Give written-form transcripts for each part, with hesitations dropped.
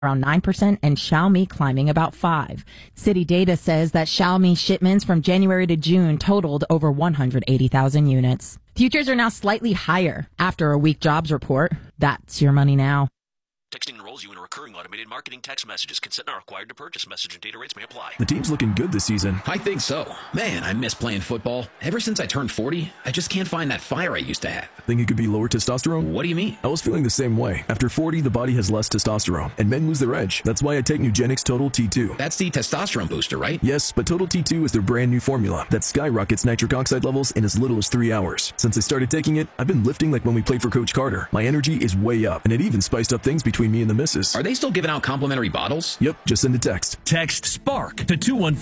around 9% and Xiaomi climbing about 5%. City data says that Xiaomi shipments from January to June totaled over 180,000 units. Futures are now slightly higher after a weak jobs report. That's your money now. Texting enrolls you in a recurring automated marketing text messages. Consent not required to purchase. Message and data rates may apply. The team's looking good this season. I think so. Man, I miss playing football. Ever since I turned 40, I just can't find that fire I used to have. Think it could be lower testosterone? What do you mean? I was feeling the same way. After 40, the body has less testosterone, and men lose their edge. That's why I take Nugenix Total T2. That's the testosterone booster, right? Yes, but Total T2 is their brand new formula that skyrockets nitric oxide levels in as little as 3 hours. Since I started taking it, I've been lifting like when we played for Coach Carter. My energy is way up, and it even spiced up things between me and the missus. Are they still giving out complimentary bottles? Yep, just send a text. Text SPARK to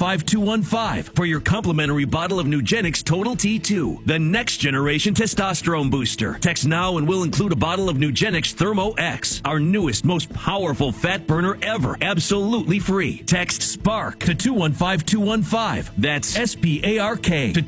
215-215 for your complimentary bottle of Nugenix Total T2, the next generation testosterone booster. Text now and we'll include a bottle of Nugenix Thermo X, our newest, most powerful fat burner ever, absolutely free. Text SPARK to 215-215. That's SPARK to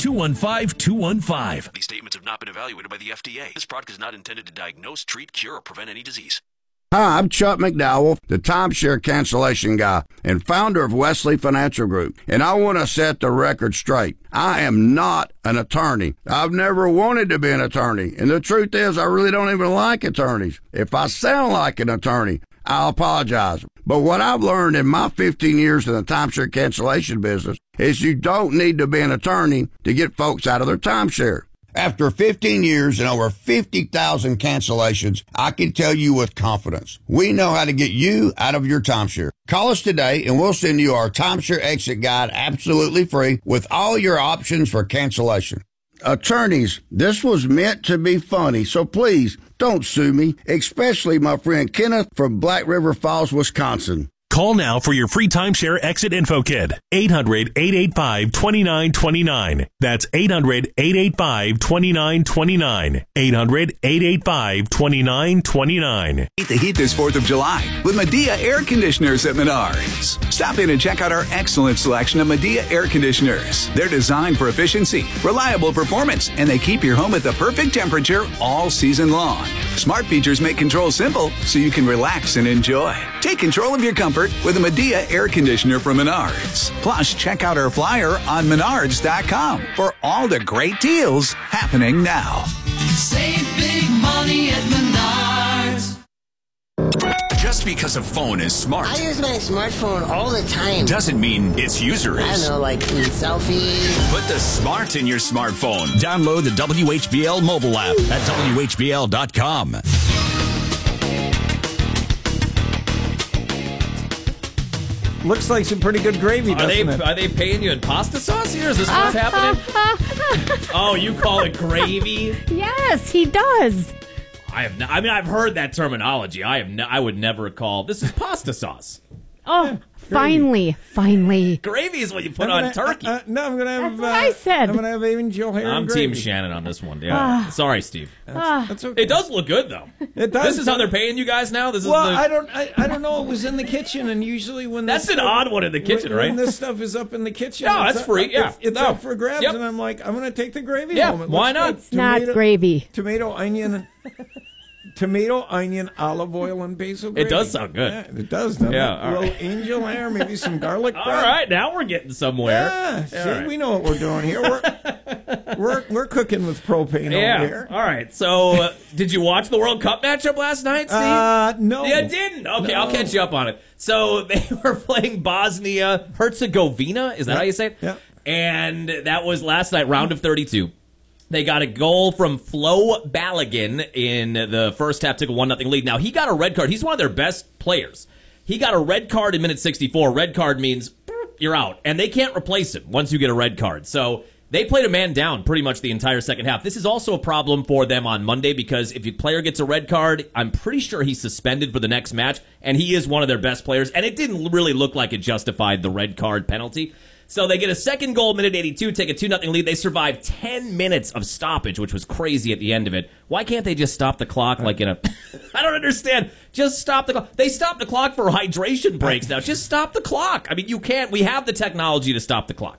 215-215. These statements have not been evaluated by the FDA. This product is not intended to diagnose, treat, cure, or prevent any disease. Hi, I'm Chuck McDowell, the timeshare cancellation guy and founder of Wesley Financial Group, and I want to set the record straight. I am not an attorney. I've never wanted to be an attorney, and the truth is I really don't even like attorneys. If I sound like an attorney, I'll apologize. But what I've learned in my 15 years in the timeshare cancellation business is you don't need to be an attorney to get folks out of their timeshare. After 15 years and over 50,000 cancellations, I can tell you with confidence, we know how to get you out of your timeshare. Call us today and we'll send you our timeshare exit guide absolutely free with all your options for cancellation. Attorneys, this was meant to be funny, so please don't sue me, especially my friend Kenneth from Black River Falls, Wisconsin. Call now for your free timeshare exit info kit. 800-885-2929. That's 800-885-2929. 800-885-2929. Beat the heat this 4th of July with Medea air conditioners at Menards. Stop in and check out our excellent selection of Medea air conditioners. They're designed for efficiency, reliable performance, and they keep your home at the perfect temperature all season long. Smart features make control simple so you can relax and enjoy. Take control of your comfort with a Medea air conditioner from Menards. Plus, check out our flyer on Menards.com for all the great deals happening now. Save big money at Menards. Just because a phone is smart, I use my smartphone all the time, doesn't mean its user is. I don't know, like selfies. Put the smart in your smartphone. Download the WHBL mobile app at WHBL.com. Looks like some pretty good gravy, doesn't it? Are they paying you in pasta sauce here? Is this what's happening? Oh, you call it gravy? Yes, he does. I've heard that terminology. I would never call this is pasta sauce. Oh, finally. Gravy is what you put on turkey. No, I'm going to have... That's what I said. I'm going to have angel hair I'm and gravy. Team Shannon on this one. Yeah. Sorry, Steve. That's okay. It does look good, though. It does. This is how they're paying you guys now? This is I don't know. It was in the kitchen, and usually when that's an odd one in the kitchen, right? When this stuff is up in the kitchen. No, that's free. Yeah. It's up for grabs, and I'm like, I'm going to take the gravy home. Why not? It's not gravy. Tomato, onion, olive oil, and basil gravy. It does sound good. Yeah, it does, doesn't it? All a little right. angel hair, maybe some garlic bread. All right, now we're getting somewhere. Yeah, see, right. we know what we're doing here. We're cooking with propane over here. All right, so did you watch the World Cup matchup last night, Steve? No. You didn't? Okay, No. I'll catch you up on it. So they were playing Bosnia-Herzegovina. Is that how you say it? Yeah. And that was last night, round of 32. They got a goal from Flo Balogun in the first half, took a 1-0 lead. Now, he got a red card. He's one of their best players. He got a red card in minute 64. Red card means you're out, and they can't replace him once you get a red card. So they played a man down pretty much the entire second half. This is also a problem for them on Monday because if a player gets a red card, I'm pretty sure he's suspended for the next match, and he is one of their best players, and it didn't really look like it justified the red card penalty. So they get a second goal, minute 82, take a 2-0 lead. They survive 10 minutes of stoppage, which was crazy at the end of it. Why can't they just stop the clock like in a... I don't understand. Just stop the clock. They stop the clock for hydration breaks now. Just stop the clock. I mean, you can't. We have the technology to stop the clock.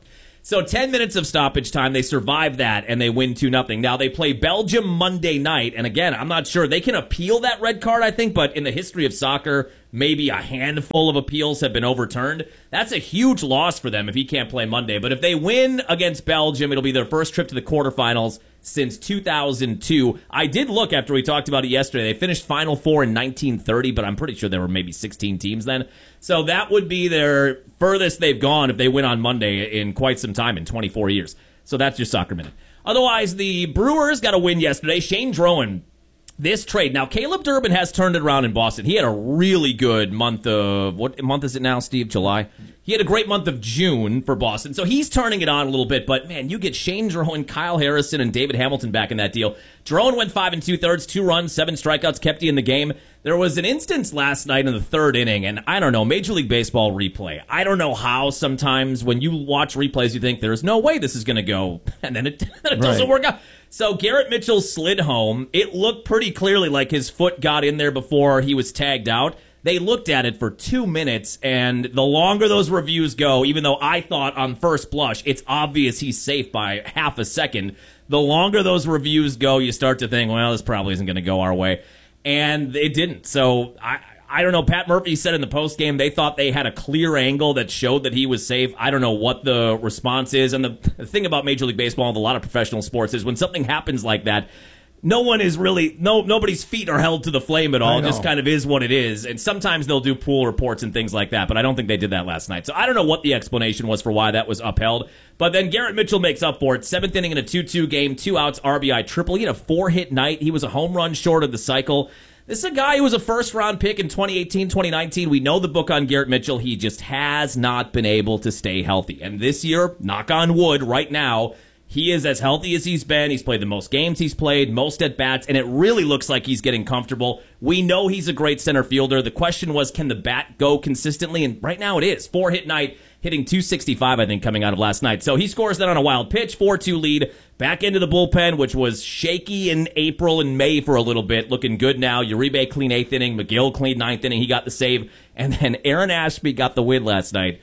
So 10 minutes of stoppage time. They survive that, and they win 2-0. Now, they play Belgium Monday night. And again, I'm not sure. They can appeal that red card, I think. But in the history of soccer, maybe a handful of appeals have been overturned. That's a huge loss for them if he can't play Monday. But if they win against Belgium, it'll be their first trip to the quarterfinals since 2002. I did look after we talked about it yesterday. They finished Final Four in 1930, but I'm pretty sure there were maybe 16 teams then. So that would be their furthest they've gone if they win on Monday in quite some time, in 24 years. So that's your Soccer Minute. Otherwise, the Brewers got a win yesterday. Shane Drowan, this trade. Now, Caleb Durbin has turned it around in Boston. He had a really good month of, what month is it now, Steve? July? He had a great month of June for Boston, so he's turning it on a little bit. But, man, you get Shane Drowan, Kyle Harrison, and David Hamilton back in that deal. Drowan went 5 2/3, 2 runs, 7 strikeouts, kept you in the game. There was an instance last night in the third inning, and I don't know, Major League Baseball replay. I don't know how sometimes when you watch replays you think there's no way this is going to go, and then it doesn't work out. So Garrett Mitchell slid home. It looked pretty clearly like his foot got in there before he was tagged out. They looked at it for 2 minutes, and the longer those reviews go, even though I thought on first blush it's obvious he's safe by half a second, the longer those reviews go, you start to think, well, this probably isn't going to go our way. And it didn't. So I don't know. Pat Murphy said in the postgame they thought they had a clear angle that showed that he was safe. I don't know what the response is. And the thing about Major League Baseball and a lot of professional sports is when something happens like that, nobody's feet are held to the flame at all. It just kind of is what it is. And sometimes they'll do pool reports and things like that, but I don't think they did that last night. So I don't know what the explanation was for why that was upheld. But then Garrett Mitchell makes up for it. 7th inning in a 2-2 game, 2 outs, RBI triple. He had a 4-hit night. He was a home run short of the cycle. This is a guy who was a first-round pick in 2018, 2019. We know the book on Garrett Mitchell. He just has not been able to stay healthy. And this year, knock on wood, right now, he is as healthy as he's been. He's played the most games he's played, most at-bats, and it really looks like he's getting comfortable. We know he's a great center fielder. The question was, can the bat go consistently? And right now it is. 4-hit night, hitting .265, I think, coming out of last night. So he scores that on a wild pitch, 4-2 lead. Back into the bullpen, which was shaky in April and May for a little bit. Looking good now. Uribe clean 8th inning. McGill clean 9th inning. He got the save. And then Aaron Ashby got the win last night.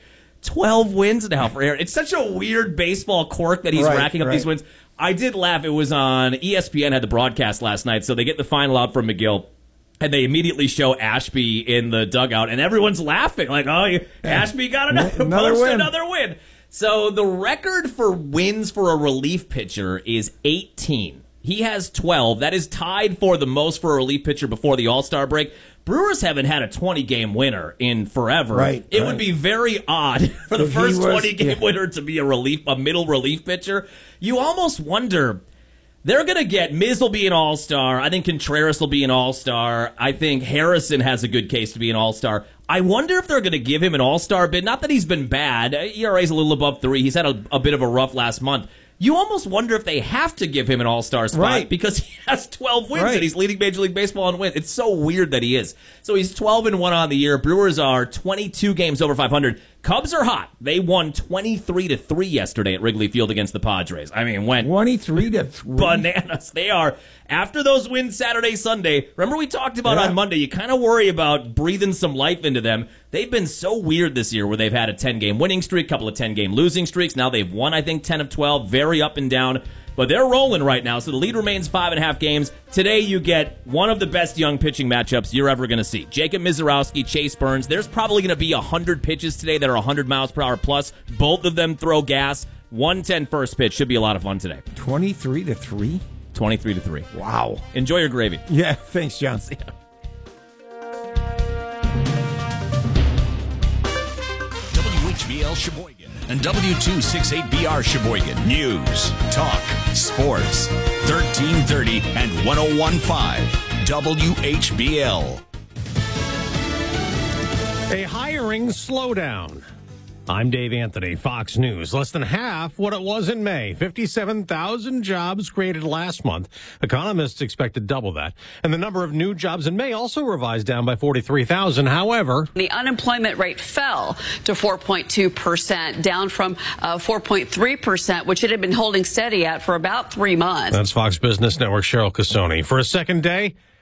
12 wins now for Aaron. It's such a weird baseball quirk that he's racking up these wins. I did laugh. It was on ESPN, had the broadcast last night, so they get the final out from McGill, and they immediately show Ashby in the dugout, and everyone's laughing. Like, oh, Ashby got another win. So the record for wins for a relief pitcher is 18. He has 12. That is tied for the most for a relief pitcher before the All-Star break. Brewers haven't had a 20-game winner in forever. It would be very odd for the first 20-game winner to be a middle relief pitcher. You almost wonder, they're going to get, Miz will be an all-star. I think Contreras will be an all-star. I think Harrison has a good case to be an all-star. I wonder if they're going to give him an all-star bid. Not that he's been bad. ERA's a little above 3. He's had a bit of a rough last month. You almost wonder if they have to give him an all-star spot because he has 12 wins and he's leading Major League Baseball in wins. It's so weird that he is. So he's 12-1 on the year. Brewers are 22 games over 500. Cubs are hot. They won 23-3 yesterday at Wrigley Field against the Padres. I mean, went 23-3 bananas. They are, after those wins Saturday, Sunday. Remember we talked about on Monday, you kind of worry about breathing some life into them. They've been so weird this year where they've had a 10-game winning streak, a couple of 10-game losing streaks. Now they've won, I think, 10 of 12, very up and down. But they're rolling right now, so the lead remains 5.5 games. Today you get one of the best young pitching matchups you're ever going to see. Jacob Misiorowski, Chase Burns. There's probably going to be 100 pitches today that are 100 miles per hour plus. Both of them throw gas. 110 first pitch. Should be a lot of fun today. 23-3? 23-3. Wow. Enjoy your gravy. Yeah, thanks, John. See ya. WHBL Sheboygan and W268BR Sheboygan. News, talk, sports. 1330 and 101.5 WHBL. A hiring slowdown. I'm Dave Anthony, Fox News. Less than half what it was in May. 57,000 jobs created last month. Economists expect to double that. And the number of new jobs in May also revised down by 43,000. However, the unemployment rate fell to 4.2%, down from 4.3%, which it had been holding steady at for about 3 months. That's Fox Business Network Cheryl Casoni. For a second day,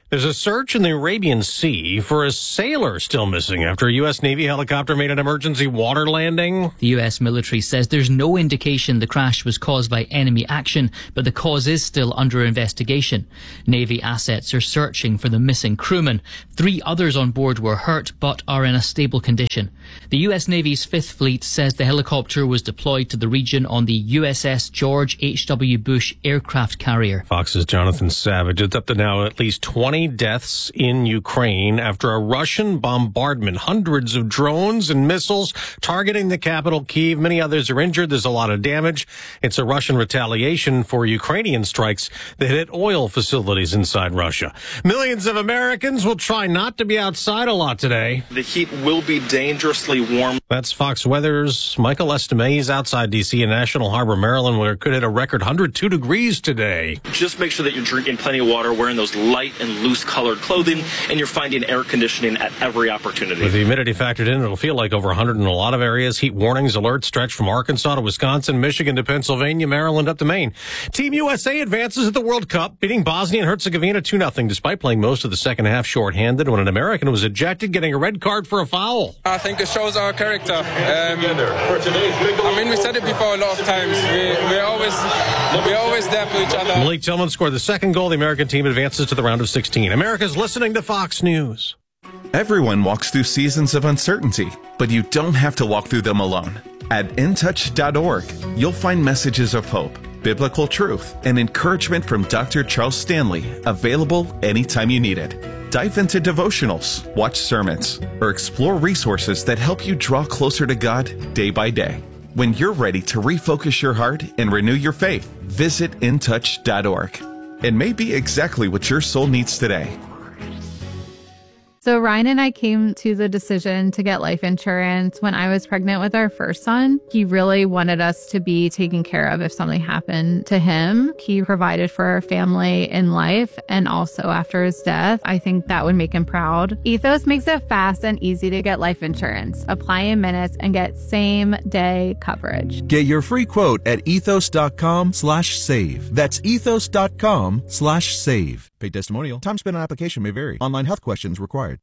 There's a search in the Arabian Sea for a sailor still missing after a U.S. Navy helicopter made an emergency water landing. The U.S. military says there's no indication the crash was caused by enemy action, but the cause is still under investigation. Navy assets are searching for the missing crewman. 3 others on board were hurt, but are in a stable condition. The U.S. Navy's 5th Fleet says the helicopter was deployed to the region on the USS George H.W. Bush aircraft carrier. Fox's Jonathan Savage. It's up to now at least 20 deaths in Ukraine after a Russian bombardment. Hundreds of drones and missiles targeting the capital, Kyiv. Many others are injured. There's a lot of damage. It's a Russian retaliation for Ukrainian strikes that hit oil facilities inside Russia. Millions of Americans will try not to be outside a lot today. The heat will be dangerously warm. That's Fox Weather's Michael Estime. He's outside D.C. in National Harbor, Maryland, where it could hit a record 102 degrees today. Just make sure that you're drinking plenty of water, wearing those light and loose colored clothing, and you're finding air conditioning at every opportunity. With the humidity factored in, it'll feel like over 100 in a lot of areas. Heat warnings, alerts stretch from Arkansas to Wisconsin, Michigan to Pennsylvania, Maryland up to Maine. Team USA advances at the World Cup, beating Bosnia and Herzegovina 2-0, despite playing most of the second half shorthanded when an American was ejected, getting a red card for a foul. I think it shows our character. I mean, we said it before a lot of times. We're always there for each other. Malik Tillman scored the second goal. The American team advances to the round of 16. America's listening to Fox News. Everyone walks through seasons of uncertainty, but you don't have to walk through them alone. At intouch.org, you'll find messages of hope, biblical truth, and encouragement from Dr. Charles Stanley, available anytime you need it. Dive into devotionals, watch sermons, or explore resources that help you draw closer to God day by day. When you're ready to refocus your heart and renew your faith, visit intouch.org. It may be exactly what your soul needs today. So Ryan and I came to the decision to get life insurance when I was pregnant with our first son. He really wanted us to be taken care of if something happened to him. He provided for our family in life and also after his death. I think that would make him proud. Ethos makes it fast and easy to get life insurance. Apply in minutes and get same-day coverage. Get your free quote at ethos.com/save. That's ethos.com/save. Paid testimonial. Time spent on application may vary. Online health questions required.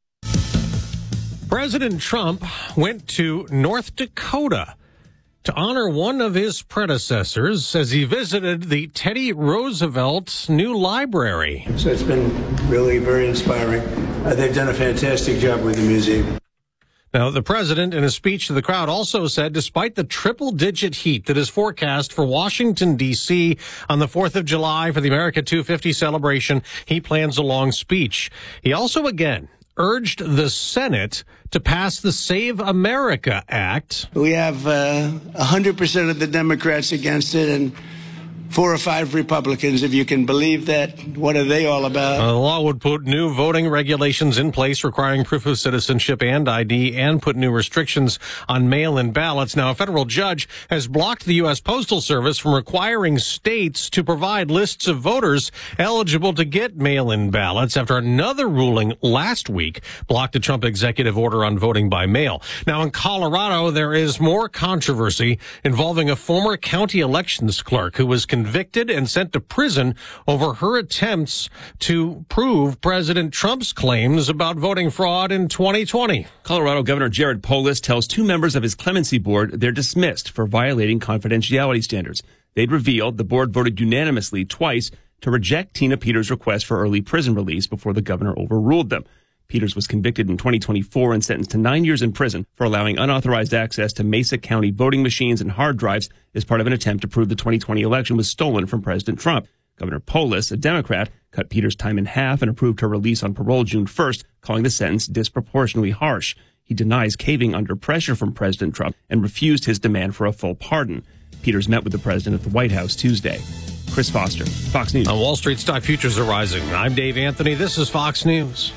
President Trump went to North Dakota to honor one of his predecessors as he visited the Teddy Roosevelt new library. So it's been really very inspiring. They've done a fantastic job with the museum. Now, the president, in a speech to the crowd, also said despite the triple-digit heat that is forecast for Washington, D.C. on the 4th of July for the America 250 celebration, he plans a long speech. He also, again, urged the Senate to pass the Save America Act. We have 100% of the Democrats against it and 4 or 5 Republicans, if you can believe that. What are they all about? The law would put new voting regulations in place requiring proof of citizenship and ID and put new restrictions on mail-in ballots. Now, a federal judge has blocked the U.S. Postal Service from requiring states to provide lists of voters eligible to get mail-in ballots after another ruling last week blocked a Trump executive order on voting by mail. Now, in Colorado, there is more controversy involving a former county elections clerk who was convicted and sent to prison over her attempts to prove President Trump's claims about voting fraud in 2020. Colorado Governor Jared Polis tells 2 members of his clemency board they're dismissed for violating confidentiality standards. They'd revealed the board voted unanimously twice to reject Tina Peters' request for early prison release before the governor overruled them. Peters was convicted in 2024 and sentenced to 9 years in prison for allowing unauthorized access to Mesa County voting machines and hard drives as part of an attempt to prove the 2020 election was stolen from President Trump. Governor Polis, a Democrat, cut Peters' time in half and approved her release on parole June 1st, calling the sentence disproportionately harsh. He denies caving under pressure from President Trump and refused his demand for a full pardon. Peters met with the president at the White House Tuesday. Chris Foster, Fox News. On Wall Street, stock futures are rising. I'm Dave Anthony. This is Fox News.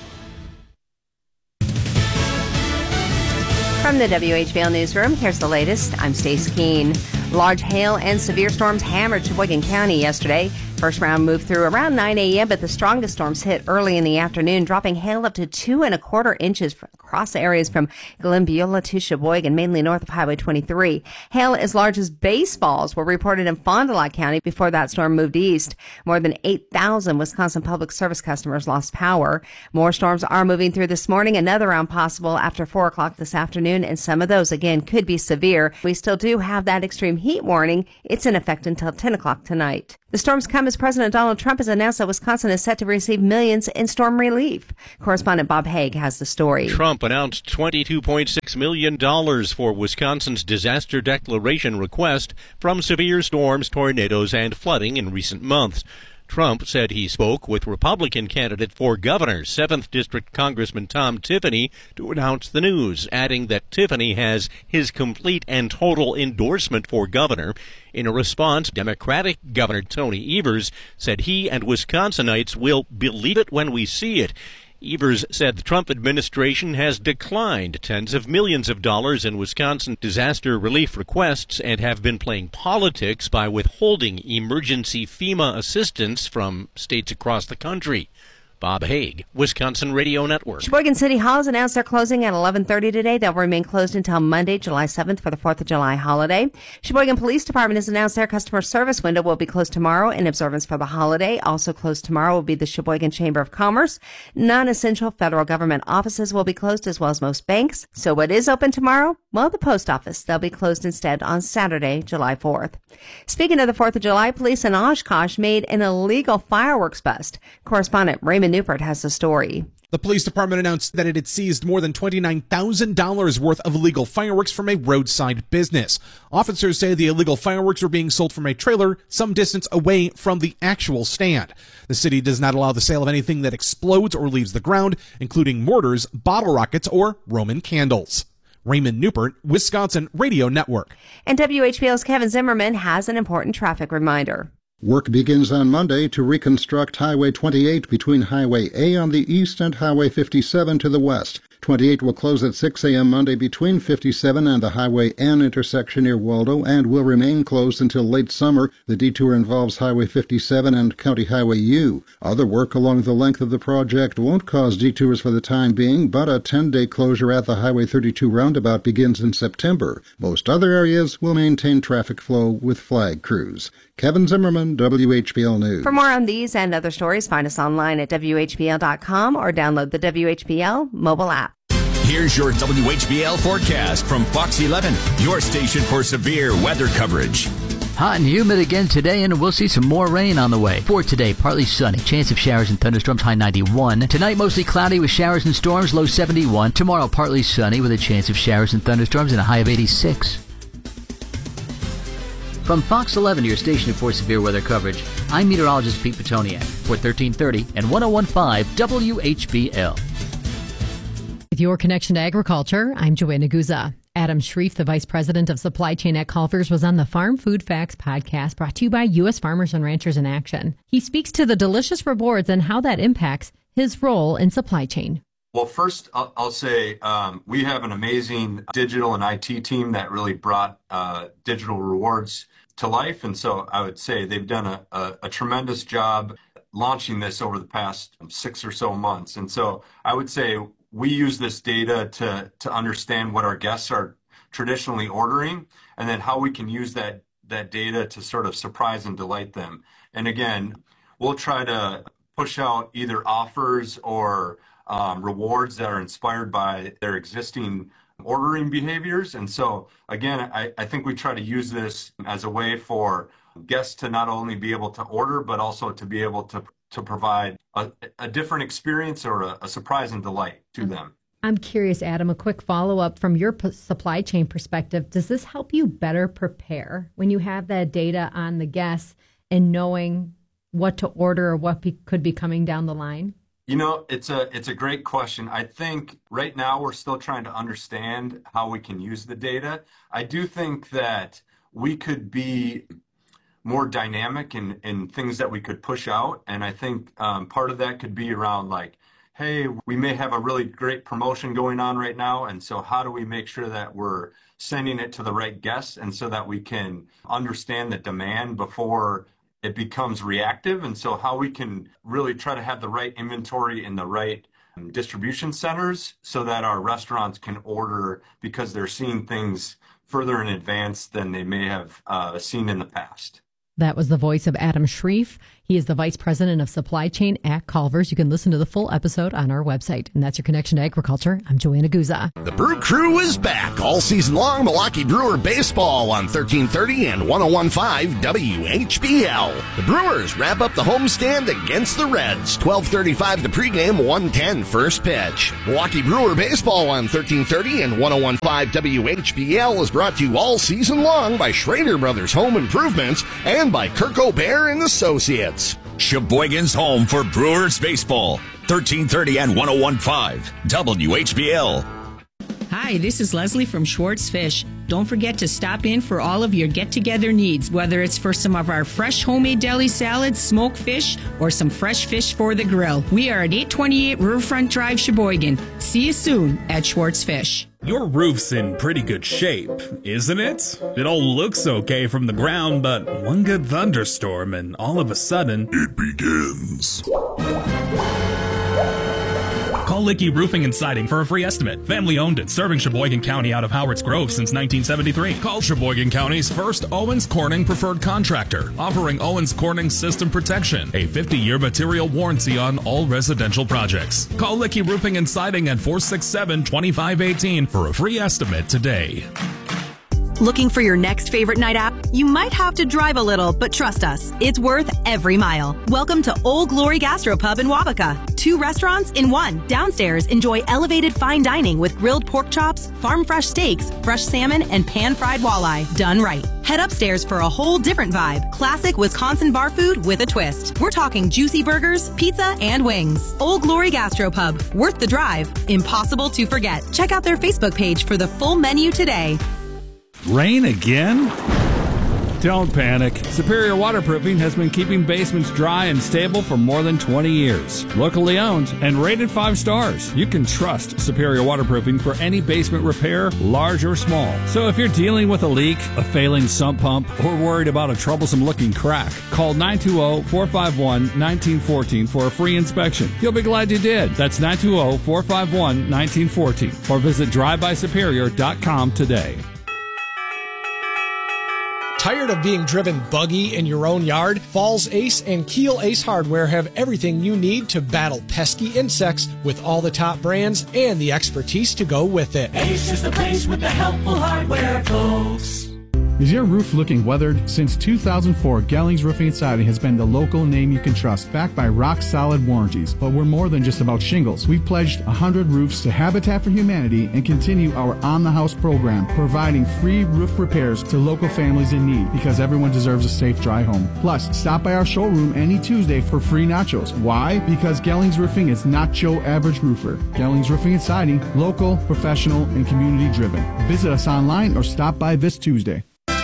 From the WHBL Newsroom, here's the latest. I'm Stace Keene. Large hail and severe storms hammered Sheboygan County yesterday. First round moved through around 9 a.m., but the strongest storms hit early in the afternoon, dropping hail up to 2.25 inches across areas from Glenbeulah to Sheboygan, mainly north of Highway 23. Hail as large as baseballs were reported in Fond du Lac County before that storm moved east. More than 8,000 Wisconsin Public Service customers lost power. More storms are moving through this morning. Another round possible after 4 o'clock this afternoon, and some of those, again, could be severe. We still do have that extreme heat warning. It's in effect until 10 o'clock tonight. The storms come as President Donald Trump has announced that Wisconsin is set to receive millions in storm relief. Correspondent Bob Haig has the story. Trump announced $22.6 million for Wisconsin's disaster declaration request from severe storms, tornadoes, and flooding in recent months. Trump said he spoke with Republican candidate for governor, 7th District Congressman Tom Tiffany, to announce the news, adding that Tiffany has his complete and total endorsement for governor. In a response, Democratic Governor Tony Evers said he and Wisconsinites will believe it when we see it. Evers said the Trump administration has declined tens of millions of dollars in Wisconsin disaster relief requests and have been playing politics by withholding emergency FEMA assistance from states across the country. Bob Haig, Wisconsin Radio Network. Sheboygan City Hall has announced they're closing at 11:30 today. They'll remain closed until Monday, July 7th for the 4th of July holiday. Sheboygan Police Department has announced their customer service window will be closed tomorrow in observance for the holiday. Also closed tomorrow will be the Sheboygan Chamber of Commerce. Non-essential federal government offices will be closed as well as most banks. So what is open tomorrow? Well, the post office. They'll be closed instead on Saturday, July 4th. Speaking of the 4th of July, police in Oshkosh made an illegal fireworks bust. Correspondent Raymond Newport has the story. The police department announced that it had seized more than $29,000 worth of illegal fireworks from a roadside business. Officers say the illegal fireworks were being sold from a trailer some distance away from the actual stand. The city does not allow the sale of anything that explodes or leaves the ground, including mortars, bottle rockets, or Roman candles. Raymond Newport, Wisconsin Radio Network. And WHBL's Kevin Zimmerman has an important traffic reminder. Work begins on Monday to reconstruct Highway 28 between Highway A on the east and Highway 57 to the west. 28 will close at 6 a.m. Monday between 57 and the Highway N intersection near Waldo and will remain closed until late summer. The detour involves Highway 57 and County Highway U. Other work along the length of the project won't cause detours for the time being, but a 10-day closure at the Highway 32 roundabout begins in September. Most other areas will maintain traffic flow with flag crews. Kevin Zimmerman, WHBL News. For more on these and other stories, find us online at WHBL.com or download the WHBL mobile app. Here's your WHBL forecast from Fox 11, your station for severe weather coverage. Hot and humid again today, and we'll see some more rain on the way. For today, partly sunny. Chance of showers and thunderstorms, high 91. Tonight, mostly cloudy with showers and storms, low 71. Tomorrow, partly sunny with a chance of showers and thunderstorms and a high of 86. From Fox 11, your station for severe weather coverage, I'm meteorologist Pete Petoniak for 1330 and 101.5 WHBL. With your connection to agriculture, I'm Joanna Guza. Adam Schrief, the Vice President of Supply Chain at Culver's, was on the Farm Food Facts podcast brought to you by U.S. Farmers and Ranchers in Action. He speaks to the delicious rewards and how that impacts his role in supply chain. Well, first, I'll say we have an amazing digital and IT team that really brought digital rewards to life. And so I would say they've done a tremendous job launching this over the past 6 or so months. And so I would say we use this data to understand what our guests are traditionally ordering, and then how we can use that data to sort of surprise and delight them. And again, we'll try to push out either offers or rewards that are inspired by their existing ordering behaviors. And so again, I think we try to use this as a way for guests to not only be able to order, but also to be able to provide a different experience or a surprise and delight to them. I'm curious, Adam, a quick follow-up from your supply chain perspective. Does this help you better prepare when you have that data on the guests and knowing what to order or what could be coming down the line? You know, it's a great question. I think right now we're still trying to understand how we can use the data. I do think that we could be more dynamic in things that we could push out. And I think part of that could be around like, hey, we may have a really great promotion going on right now. And so how do we make sure that we're sending it to the right guests, and so that we can understand the demand before it becomes reactive. And so how we can really try to have the right inventory in the right distribution centers so that our restaurants can order because they're seeing things further in advance than they may have seen in the past. That was the voice of Adam Shreve. He is the Vice President of Supply Chain at Culver's. You can listen to the full episode on our website. And that's your Connection to Agriculture. I'm Joanna Guzza. The Brew Crew is back all season long. Milwaukee Brewer baseball on 1330 and 101.5 WHBL. The Brewers wrap up the homestand against the Reds. 12:35 the pregame, 1:10 first pitch. Milwaukee Brewer baseball on 1330 and 101.5 WHBL is brought to you all season long by Schrader Brothers Home Improvements and by Kirk O'Bear and Associates. Sheboygan's home for Brewers baseball. 1330 and 101.5 WHBL. Hi, this is Leslie from Schwartz Fish. Don't forget to stop in for all of your get-together needs, whether it's for some of our fresh homemade deli salads, smoked fish, or some fresh fish for the grill. We are at 828 Riverfront Drive, Sheboygan. See you soon at Schwartz Fish. Your roof's in pretty good shape, isn't it? It all looks okay from the ground, but one good thunderstorm and all of a sudden, it begins. Call Licky Roofing and Siding for a free estimate. Family owned and serving Sheboygan County out of Howards Grove since 1973. Call Sheboygan County's first Owens Corning preferred contractor, offering Owens Corning system protection, a 50-year material warranty on all residential projects. Call Licky Roofing and Siding at 467-2518 for a free estimate today. Looking for your next favorite night out? You might have to drive a little, but trust us, it's worth every mile. Welcome to Old Glory Gastropub in Wabaka. 2 restaurants in one. Downstairs, enjoy elevated fine dining with grilled pork chops, farm fresh steaks, fresh salmon, and pan-fried walleye. Done right. Head upstairs for a whole different vibe. Classic Wisconsin bar food with a twist. We're talking juicy burgers, pizza, and wings. Old Glory Gastropub. Worth the drive. Impossible to forget. Check out their Facebook page for the full menu today. Rain again? Don't panic. Superior Waterproofing has been keeping basements dry and stable for more than 20 years. Locally owned and rated 5 stars. You can trust Superior Waterproofing for any basement repair, large or small. So if you're dealing with a leak, a failing sump pump, or worried about a troublesome looking crack, call 920-451-1914 for a free inspection. You'll be glad you did. That's 920-451-1914 or visit drivebysuperior.com today. Tired of being driven buggy in your own yard? Falls Ace and Keel Ace Hardware have everything you need to battle pesky insects with all the top brands and the expertise to go with it. Ace is the place with the helpful hardware, folks. Is your roof looking weathered? Since 2004, Gellings Roofing and Siding has been the local name you can trust, backed by rock-solid warranties. But we're more than just about shingles. We've pledged 100 roofs to Habitat for Humanity and continue our on-the-house program, providing free roof repairs to local families in need, because everyone deserves a safe, dry home. Plus, stop by our showroom any Tuesday for free nachos. Why? Because Gellings Roofing is not your average roofer. Gellings Roofing and Siding, local, professional, and community-driven. Visit us online or stop by this Tuesday.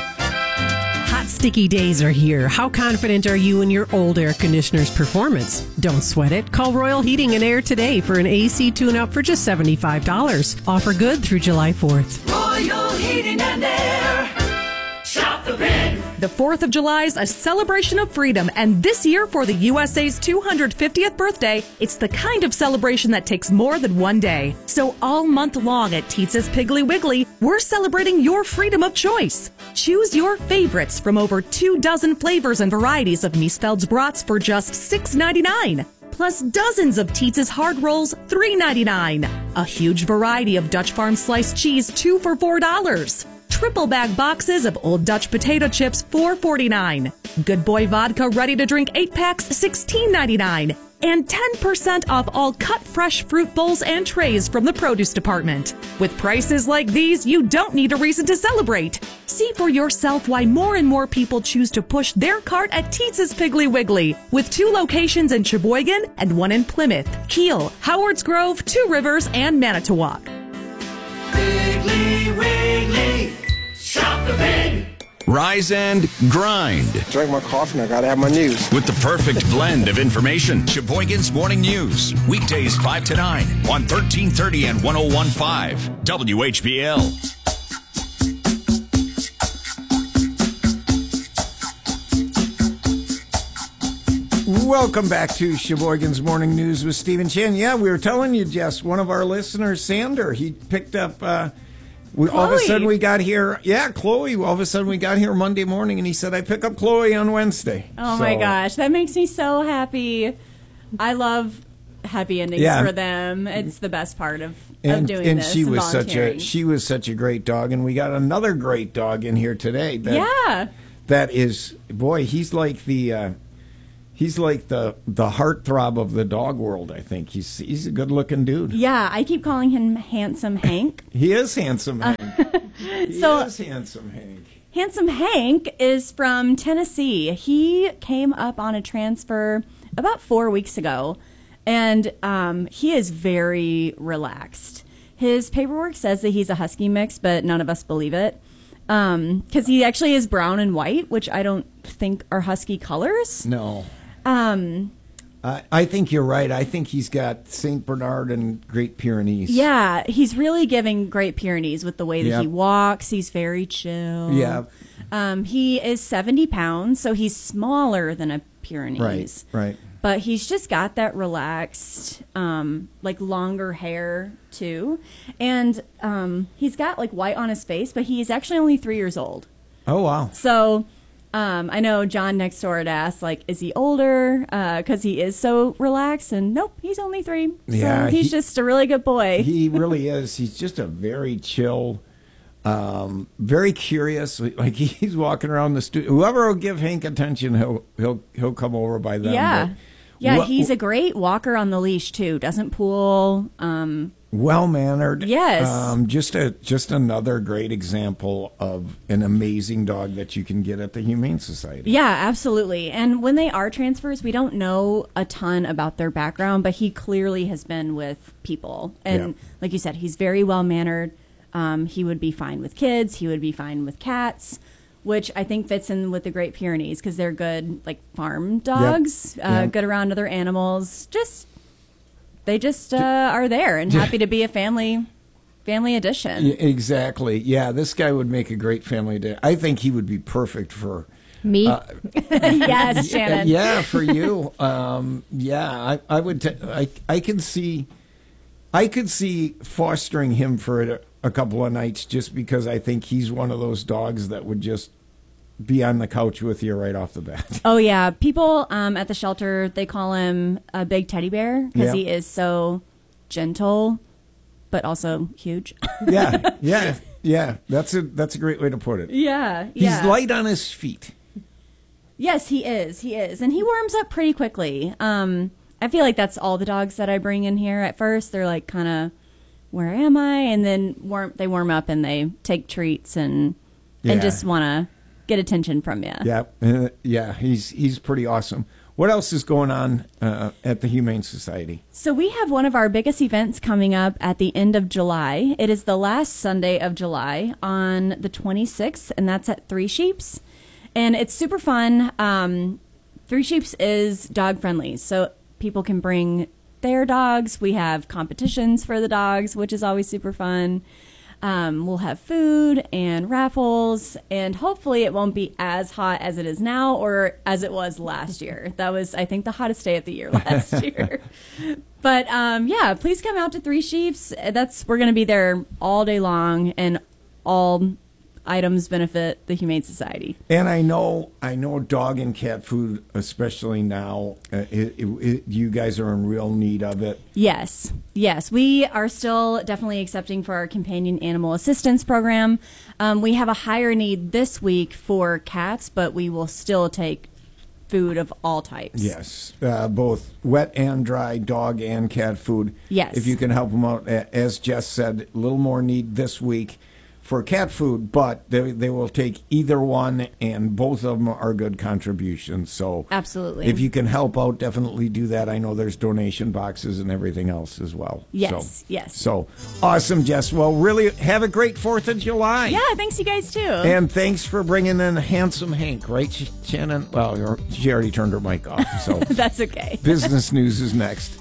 Sticky days are here. How confident are you in your old air conditioner's performance? Don't sweat it. Call Royal Heating and Air today for an AC tune-up for just $75. Offer good through July 4th. Royal Heating and Air. Shop the big. The 4th of July is a celebration of freedom, and this year for the USA's 250th birthday, it's the kind of celebration that takes more than one day. So all month long at Teetz's Piggly Wiggly, we're celebrating your freedom of choice. Choose your favorites from over 24 flavors and varieties of Miesfeld's brats for just $6.99. Plus dozens of Teetz's hard rolls, $3.99. A huge variety of Dutch Farm sliced cheese, 2 for $4. Triple bag boxes of Old Dutch potato chips, $4.49. Good Boy vodka ready to drink 8 packs, $16.99. And 10% off all cut fresh fruit bowls and trays from the produce department. With prices like these, you don't need a reason to celebrate. See for yourself why more and more people choose to push their cart at Teetz's Piggly Wiggly, with 2 locations in Sheboygan and 1 in Plymouth, Kiel, Howards Grove, 2 Rivers, and Manitowoc. Piggly Wiggly. Shop the big. Rise and grind. Drink my coffee and I gotta have my news. With the perfect blend of information. Sheboygan's Morning News. Weekdays 5 to 9 on 1330 and 101.5 WHBL. Welcome back to Sheboygan's Morning News with Stephen Chan. Yeah, we were telling you, Jess, one of our listeners, Sander, he picked up, all of a sudden we got here, Chloe, all of a sudden we got here Monday morning, and he said, I pick up Chloe on Wednesday. Oh, my gosh, that makes me so happy. I love happy endings for them. It's the best part of doing this. And she was such a great dog, and we got another great dog in here today. That is, boy, he's like the heartthrob of the dog world, I think. He's a good-looking dude. Yeah, I keep calling him Handsome Hank. He is Handsome Hank. He is Handsome Hank. Handsome Hank is from Tennessee. He came up on a transfer about 4 weeks ago, and he is very relaxed. His paperwork says that he's a Husky mix, but none of us believe it. Because he actually is brown and white, which I don't think are Husky colors. No. I think you're right. I think he's got St. Bernard and Great Pyrenees. Yeah, he's really giving Great Pyrenees with the way that he walks. He's very chill. Yeah. He is 70 pounds, so he's smaller than a Pyrenees. Right. But he's just got that relaxed, longer hair, too. And he's got, white on his face, but he's actually only 3 years old. Oh, wow. So I know John next door had asked, is he older? Because he is so relaxed. And nope, he's only 3. So he's just a really good boy. He really is. He's just a very chill, very curious. Like he's walking around the studio. Whoever will give Hank attention, he'll come over by them. Yeah. He's a great walker on the leash, too. Doesn't pull. Well-mannered. Yes. Just another great example of an amazing dog that you can get at the Humane Society. Yeah, absolutely. And when they are transfers, we don't know a ton about their background, but he clearly has been with people. And like you said, he's very well-mannered. He would be fine with kids. He would be fine with cats, which I think fits in with the Great Pyrenees because they're good, farm dogs, good around other animals. They just are there and happy to be a family addition. Exactly. Yeah, this guy would make a great family addition. I think he would be perfect for me. Yes, Shannon. Yeah, for you. I would. I could see fostering him for a couple of nights just because I think he's one of those dogs that would just be on the couch with you right off the bat. Oh, yeah. People at the shelter, they call him a big teddy bear because he is so gentle, but also huge. Yeah. That's a great way to put it. Yeah. He's light on his feet. Yes, he is. And he warms up pretty quickly. I feel like that's all the dogs that I bring in here. At first, they're kind of, where am I? And then they warm up and they take treats and just want to get attention from you. Yeah, he's pretty awesome. What else is going on at the Humane Society? So we have one of our biggest events coming up at the end of July. It is the last Sunday of July on the 26th, and that's at Three Sheeps. And it's super fun. Three Sheeps is dog friendly, so people can bring their dogs. We have competitions for the dogs, which is always super fun. We'll have food and raffles, and hopefully it won't be as hot as it is now or as it was last year. That was, I think, the hottest day of the year last year. But please come out to Three Sheeps. We're going to be there all day long, and all items benefit the Humane Society. And I know dog and cat food, especially now, you guys are in real need of it. Yes. We are still definitely accepting for our companion animal assistance program. We have a higher need this week for cats, but we will still take food of all types. Yes, both wet and dry dog and cat food. Yes. If you can help them out, as Jess said, a little more need this week for cat food, but they will take either one, and both of them are good contributions. So absolutely, if you can help out, definitely do that. I know there's donation boxes and everything else as well. Yes. So awesome, Jess. Well, really have a great 4th of July. Yeah, thanks you guys too. And thanks for bringing in Handsome Hank, right, Shannon? Well, she already turned her mic off, so that's okay. Business news is next.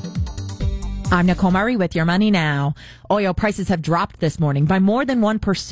I'm Nicole Murray with Your Money Now. Oil prices have dropped this morning by more than 1%.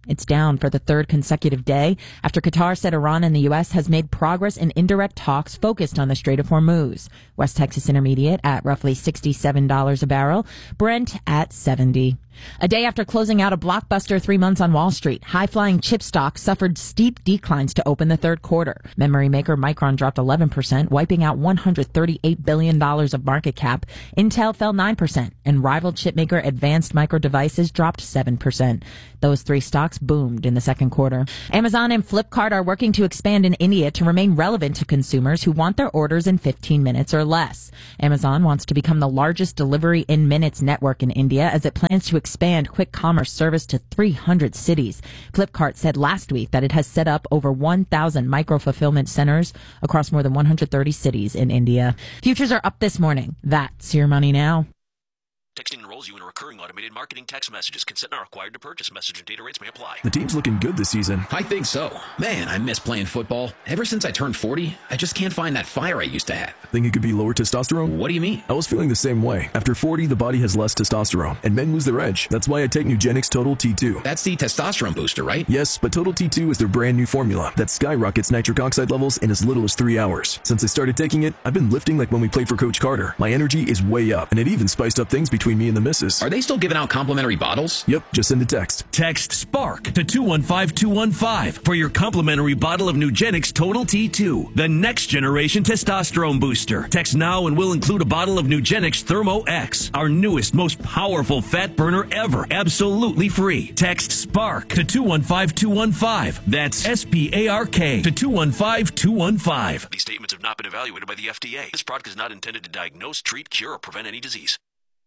It's down for the third consecutive day after Qatar said Iran and the U.S. has made progress in indirect talks focused on the Strait of Hormuz. West Texas Intermediate at roughly $67 a barrel. Brent at $70. A day after closing out a blockbuster 3 months on Wall Street, high-flying chip stocks suffered steep declines to open the third quarter. Memory maker Micron dropped 11%, wiping out $138 billion of market cap. Intel fell 9%, and rival chipmaker Advanced Micro Devices dropped 7%. Those three stocks boomed in the second quarter. Amazon and Flipkart are working to expand in India to remain relevant to consumers who want their orders in 15 minutes or less. Amazon wants to become the largest delivery in minutes network in India as it plans to expand quick commerce service to 300 cities. Flipkart said last week that it has set up over 1,000 micro-fulfillment centers across more than 130 cities in India. Futures are up this morning. That's your money now. Texting enrolls you in a recurring automated marketing text messages. Consent not required to purchase. Message and data rates may apply. The team's looking good this season. I think so. Man, I miss playing football. Ever since I turned 40, I just can't find that fire I used to have. Think it could be lower testosterone? What do you mean? I was feeling the same way. After 40, the body has less testosterone, and men lose their edge. That's why I take Nugenix Total T2. That's the testosterone booster, right? Yes, but Total T2 is their brand new formula that skyrockets nitric oxide levels in as little as 3 hours. Since I started taking it, I've been lifting like when we played for Coach Carter. My energy is way up, and it even spiced up things between me and the missus. Are they still giving out complimentary bottles? Yep, just send a text. Text SPARK to 215-215 for your complimentary bottle of Nugenix Total T2, the next generation testosterone booster. Text now and we'll include a bottle of Nugenix Thermo X, our newest, most powerful fat burner ever, absolutely free. Text SPARK to 215-215. That's SPARK to 215-215. These statements have not been evaluated by the FDA. This product is not intended to diagnose, treat, cure, or prevent any disease.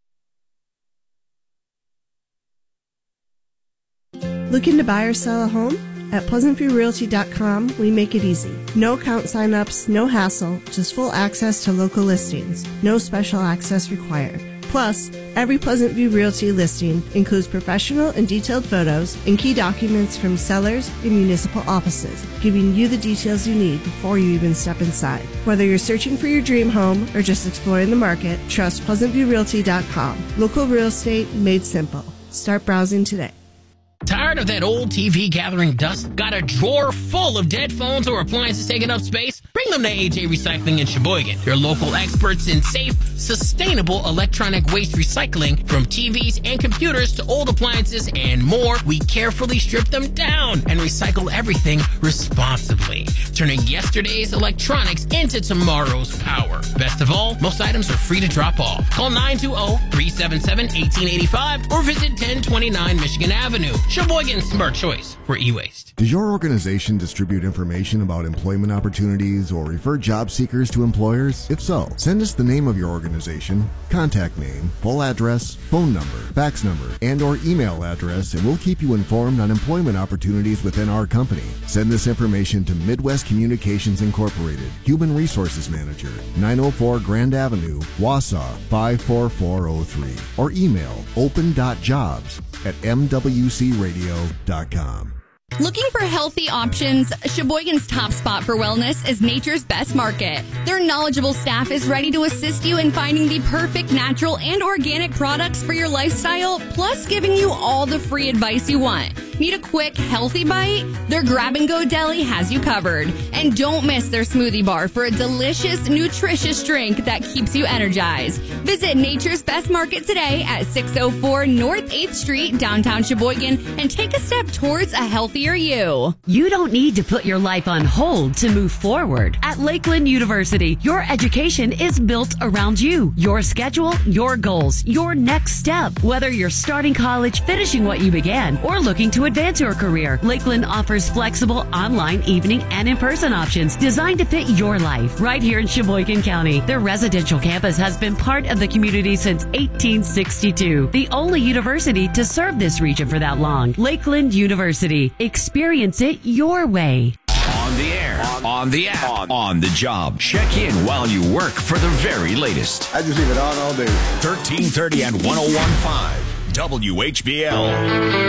Looking to buy or sell a home? At PleasantviewRealty.com, we make it easy. No account sign-ups, no hassle, just full access to local listings. No special access required. Plus, every Pleasant View Realty listing includes professional and detailed photos and key documents from sellers and municipal offices, giving you the details you need before you even step inside. Whether you're searching for your dream home or just exploring the market, trust PleasantViewRealty.com. Local real estate made simple. Start browsing today. Tired of that old TV gathering dust? Got a drawer full of dead phones or appliances taking up space? Bring them to AJ Recycling in Sheboygan. Your local experts in safe, sustainable electronic waste recycling. From TVs and computers to old appliances and more, we carefully strip them down and recycle everything responsibly, turning yesterday's electronics into tomorrow's power. Best of all, most items are free to drop off. Call 920-377-1885 or visit 1029 Michigan Avenue. Sheboygan's smart choice for e-waste. Does your organization distribute information about employment opportunities or refer job seekers to employers? If so, send us the name of your organization, contact name, full address, phone number, fax number, and or email address, and we'll keep you informed on employment opportunities within our company. Send this information to Midwest Communications Incorporated, Human Resources Manager, 904 Grand Avenue, Wausau 54403, or email open.jobs@mwcradio.com. Looking for healthy options? Sheboygan's top spot for wellness is Nature's Best Market. Their knowledgeable staff is ready to assist you in finding the perfect natural and organic products for your lifestyle, plus giving you all the free advice you want. Need a quick, healthy bite? Their grab-and-go deli has you covered. And don't miss their smoothie bar for a delicious, nutritious drink that keeps you energized. Visit Nature's Best Market today at 604 North 8th Street, downtown Sheboygan, and take a step towards a healthier you. You don't need to put your life on hold to move forward. At Lakeland University, your education is built around you, your schedule, your goals, your next step. Whether you're starting college, finishing what you began, or looking to advance your career, Lakeland offers flexible online, evening, and in-person options designed to fit your life. Right here in Sheboygan County, their residential campus has been part of the community since 1862. The only university to serve this region for that long. Lakeland University. Experience it your way. On the air, on the app, on the job. Check in while you work for the very latest. I just leave it on all day. 1330 and 101.5 WHBL.